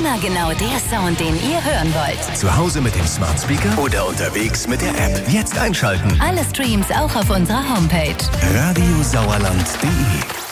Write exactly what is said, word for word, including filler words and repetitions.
Immer genau der Sound, den ihr hören wollt. Zu Hause mit dem Smart Speaker oder unterwegs mit der App. Jetzt einschalten. Alle Streams auch auf unserer Homepage. radiosauerland punkt de